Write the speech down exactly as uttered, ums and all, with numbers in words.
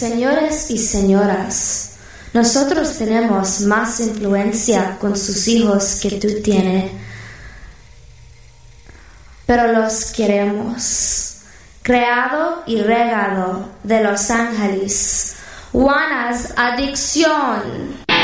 Señores y señoras, nosotros tenemos más influencia con sus hijos que tú tienes, pero los queremos. Creado y regado de Los Ángeles, Juana's Adicción.